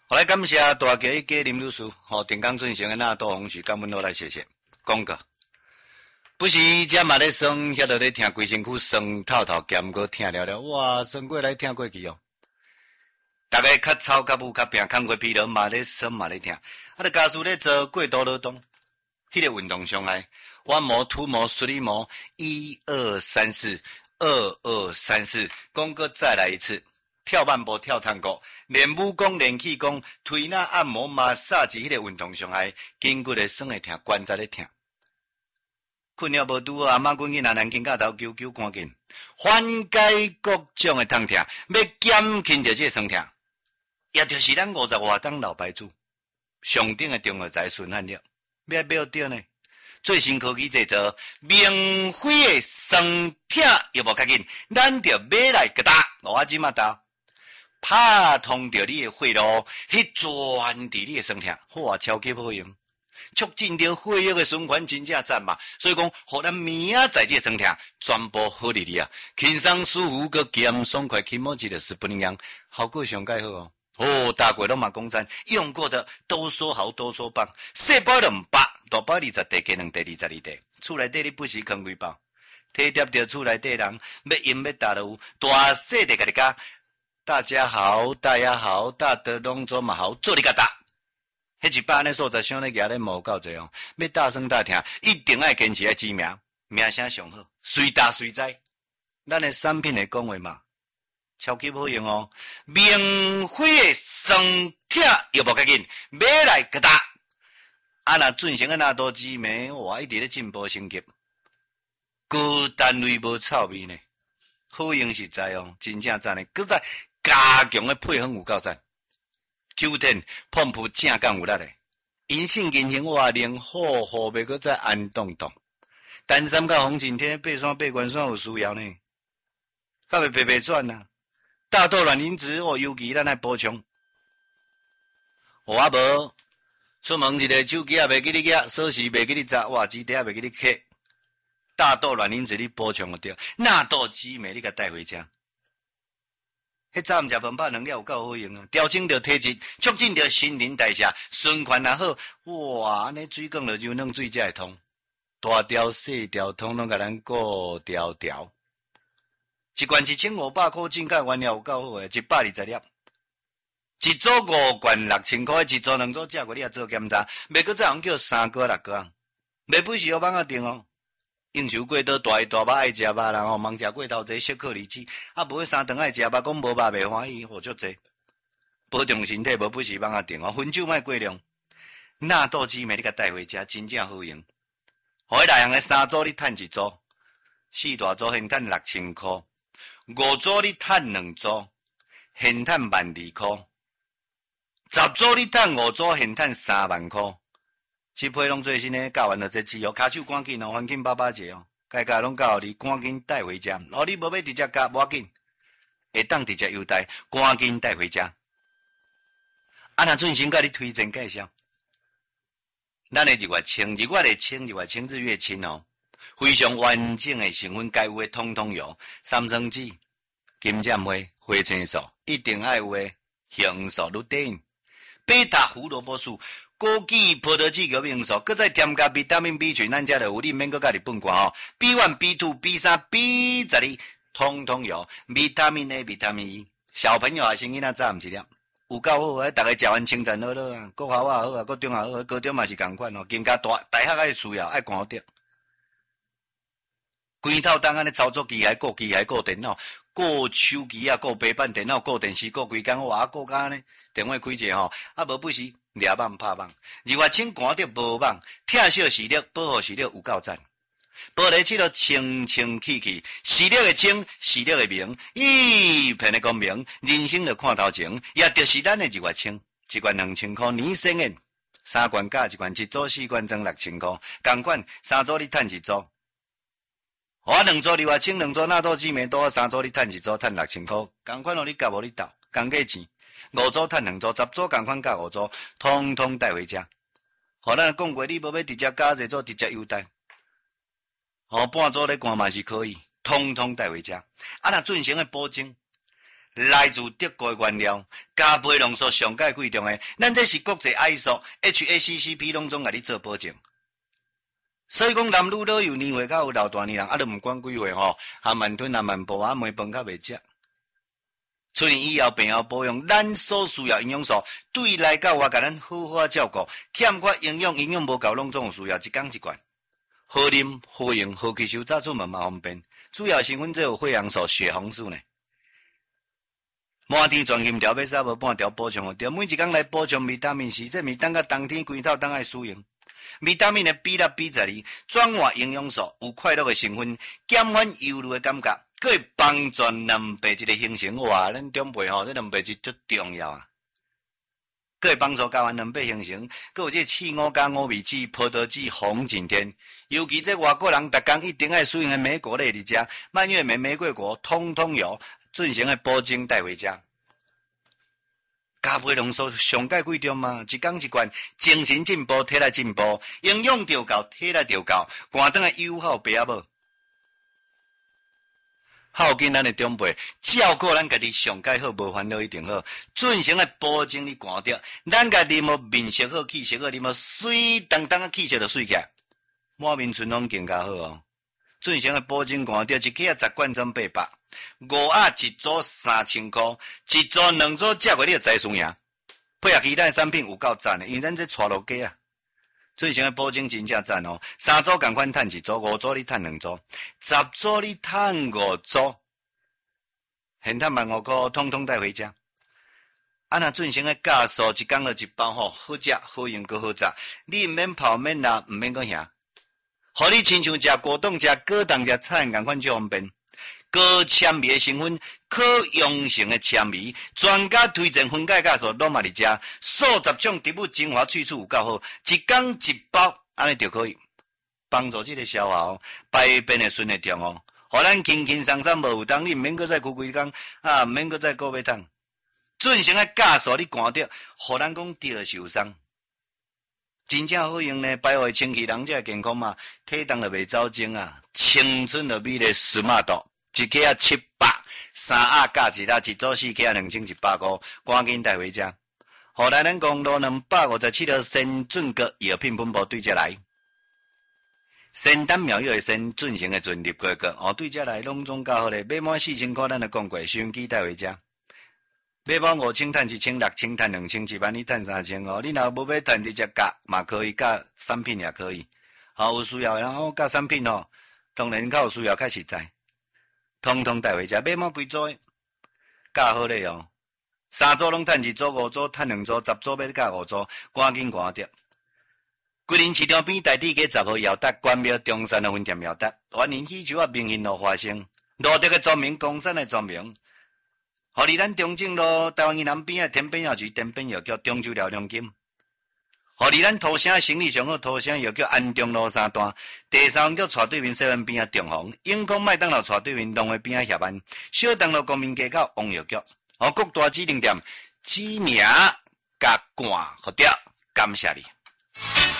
好来感谢大家家林律师，定岗准成的那杜洪旭，感恩我来谢谢。广告。不是这嘛咧酸，遐落咧听规身躯酸透透，兼个听了了，哇，酸过来听过去哦。大家较操较武较拼，工课疲劳嘛咧酸嘛咧听，著家属咧做过度劳动，迄个运动伤害，弯模、凸模、水力模，1、2、3、4， 2、2、3、4，讲过再来一次。跳慢步、跳探戈、练武功、练气功、推拿、按摩、马杀是迄个运动伤害，筋骨咧酸会疼，关节咧疼。困了无拄好，阿妈滚去拿南京架头救救赶紧，缓解各种的痛痛，要减轻着这个酸痛，也就是咱50外当老牌子上顶的中药材顺汉了，要对呢。最新科技制作明辉的酸痛药物较紧，咱着买来个打，我即马打。拍通着你的血路，去转伫你的身体，哇，超级好用，促进着血液的循环，真正赞嘛！所以讲，互咱明仔载这身体全部好哩哩啊，轻松舒服个咸爽快，起毛一个10分钟，效果上介好哦。哦，大鬼拢嘛讲赞，用过的都说好，都说棒。细包200，大包20地，加2地22地，厝内底你不时坑几包，体贴着厝内底人，要饮要打都有，大细地甲你讲。大家好，大家好，大德拢做嘛好，做你个大。迄100呢数十箱咧举咧无够济哦，要大声大听，一定要坚持要知名，名声上好，随打随在。咱的产品的讲话嘛，超级好用哦。明辉的酸痛药物较紧，买来个大。啊那准成的那多知名，哇，一直咧进步升级，高单位无臭味呢，好用实在哦，真正赞的，搁再。加强的配方有够赞，Q10 碰扑正干有力的，阴性阴性活灵好好袂搁再安动动，单三甲红景天背酸背关酸有需要呢，较袂白转啊，大豆卵磷脂哦，尤其咱来补充，啊无出门一个手机也袂记你举，锁匙袂记你砸，哇，纸袋也袂记你摕，大豆卵磷脂你补充就对，纳豆激酶你甲带回家。迄早毋食饭饱能量有够好用啊！调整着体质，促进着新陈代谢，循环也好。哇，安尼水讲落就弄水才会通，大条细条统统甲咱顾条条。一罐1500块，进价原料有够好诶，120粒，一组5罐6000块，一组2组价过你也做检查，袂搁再人叫3个6个，袂不是要帮我定哦。应酬过倒大鱼大肉爱食肉啦吼，忙食过头济小克离子，啊无迄3顿爱食肉，讲无肉袂欢喜，好足济。保重身体，无不是帮我定哦，分酒莫过量。纳豆激酶你甲带回家，真正好用。互迄内行诶3组你趁1组，4大组现趁6000块，5组你趁2组，现趁12000块，10组你趁5组，现趁3万块。这批拢最新诶，教完了这支哦，骹手赶紧哦，赶紧8节哦，该家拢教你赶紧带回家。哦，你无要直接加，无要紧，会当直接优待，赶紧带回家。啊，那准先甲你推荐介绍，咱诶日月清，日月的清，日月清日月清哦，非常完整诶成分，该有诶通通有，三生子、金针花、花青素，一定爱有诶红素、绿碘、贝塔胡萝卜素。枸杞、葡萄籽、玉米素，搁再添加维他命 B 群，咱遮就有，你免搁家己笨瓜吼。B1、B2、B3、B12，通通有。维他命 A、维他命 E， 小朋友也生囡仔早毋一粒，有够好诶！大家食完清晨好了啊，国校也好啊，国中也好，高中嘛是共款哦。更加大学爱需要爱看得。规套当安尼操作机械、顾电脑、顾手机啊、顾平板电脑、顾电视、顾规工哇，顾甲安尼电话开者吼，啊无不是。抓网拍网，日月清赶得无网，疼惜视力，保护视力有够赞。玻璃漆都清清气气，视力的清，视力的明，一片的光明，人生就看头前，也就是咱的日月清，一罐2000块年生的，3罐加一罐1组4罐装6000块，同款3组你趁1组，我2组日月清2组纳豆激酶多3组你趁1组趁6000块，同款哦你夹无你斗，同价钱。5组趁2组，10组同款加5组，通通带回家。互咱讲过，你无要直接加这组直接优待，半组咧干嘛是可以，通通带回家。啊，若进行的保证， 来自德国的原料，加倍浓缩上界贵重的，咱这是国际 ISO、HACCP 拢总甲你做保证。所以讲，男女老幼年岁较有老大年人，啊，都毋管几岁吼，含慢吞含慢步啊，糜饭较袂食。出年以后病后保养，咱所需要营养素，对内到外，甲咱好好照顾。欠缺营养无够，拢总有需要一缸一罐。好啉、好用、好吸收，早出门嘛方便。主要成分这有血红素、血红素呢。满天全金条要使无半条补充互着，每一工来补充维他命 C， 这每当甲冬天规透当爱使用。维他命的 B6、B12转化营养素，有快乐的成分，减缓忧虑的感觉，佫会帮助卵白质的形成。哇，咱长辈吼，这卵白质足重要啊！佫会帮助睾丸卵白形成，佫有这刺五加五味子、葡萄籽、红景天，尤其这外国人逐工一定爱使用的莓果类伫遮，蔓越莓、玫瑰果，通通有进行的补充带回家。加倍浓缩上界贵重嘛，一工一罐，精神进步，体力进步，营养就够，体力就够，寒顿的友好白啊无。孝敬咱的长辈，照顾咱家己上界好，无烦恼一定好。进行的保证你寒着，咱家己无面色好，气色好，你无水当当的气色就水起来，满面春风更加好哦。进行的保证寒着，一克10罐装800。5盒一组3000块，一组2组接过你就知输赢。配合其他的产品有够赞的，因为咱这带路价啊，最前的保证真正赞哦。3组同款赚1组，5组你赚2组，10组你赚5组，现赚15块，通通带回家。啊，那进行的价数一工就一包吼，好食好用阁好食，你毋免泡免辣，毋免阁遐，互你亲像食果冻、食果冻、食菜同款就方便。高纤维的成分，可溶性的纤维，专家推荐分解酵素，拢嘛伫遮，数十种植物精华萃取有够好，一工一包，安尼就可以帮助这个消化哦，排便的顺会畅哦，互咱轻轻松松无负担，你毋免搁再规规工啊，毋免搁再顾买汤，进行的酵素你寒着，互咱讲着受伤，真正好用呢，排护清气，人才健康嘛，体重就袂走精啊，青春就美丽smart。一克700，3盒加1盒，一组4克2100块，赶紧带回家。后来咱公路257号先准阁药品分布对遮来，仙丹妙药的先进行的全入规格，对遮来拢总较好咧。买满4000块，咱就讲过，收音机带回家。买满5000赚1000、6000赚2000、1万你赚3000哦。你若无要赚直接加嘛可以，加产品也可以。有需要然后加产品哦，当然较有需要较实在。通通带回家，买满几组，加好咧哦。3组拢赚1组，5组赚2组，10组要加5组，赶紧赶着。桂林市场边台地街10号耀达关庙中山的分店耀达，欢迎喜酒啊名人路花生，路德的专名，公山的专名。互离咱中正路台湾银行边啊天边药局、天边药局、中州疗养金。互离咱土城生理上好，土城药局安中路3段，第3局斜对面7边啊中红，永康麦当劳斜对面龙华边啊协安，小东路公民街口王药局，各大指定店，指名甲冠，好掉，感谢你。